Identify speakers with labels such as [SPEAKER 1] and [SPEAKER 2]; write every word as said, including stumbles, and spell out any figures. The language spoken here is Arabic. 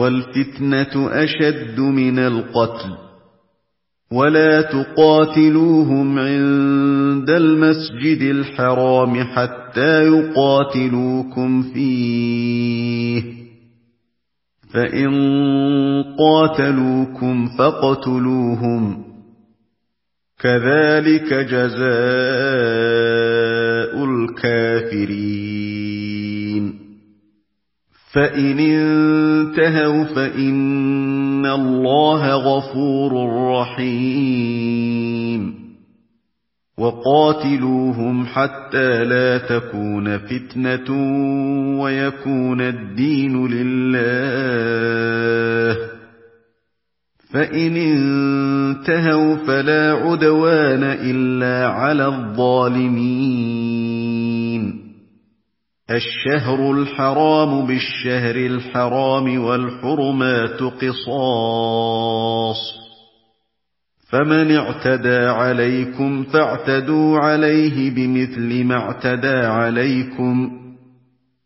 [SPEAKER 1] وَالْفِتْنَةُ أَشَدُّ مِنَ الْقَتْلِ ۗ وَلَا تُقَاتِلُوهُمْ عِندَ الْمَسْجِدِ الْحَرَامِ حَتَّىٰ يُقَاتِلُوكُمْ فِيهِ ۖ فَإِن قَاتَلُوكُمْ فَاقْتُلُوهُمْ ۗ كَذَٰلِكَ جَزَاءُ الْكَافِرِينَ. فَإِنِ انتَهَوْا فَإِنَّ اللَّهَ غَفُورٌ رَّحِيمٌ. وَقَاتِلُوهُمْ حَتَّىٰ لَا تَكُونَ فِتْنَةٌ وَيَكُونَ الدِّينُ لِلَّهِ ۖ فَإِنِ انتَهَوْا فَلَا عُدْوَانَ إِلَّا عَلَى الظَّالِمِينَ. الشَّهْرُ الْحَرَامُ بِالشَّهْرِ الْحَرَامِ وَالْحُرُمَاتُ قِصَاصٌ، فَمَنِ اعْتَدَىٰ عَلَيْكُمْ فَاعْتَدُوا عَلَيْهِ بِمِثْلِ مَا اعْتَدَىٰ عَلَيْكُمْ ۖ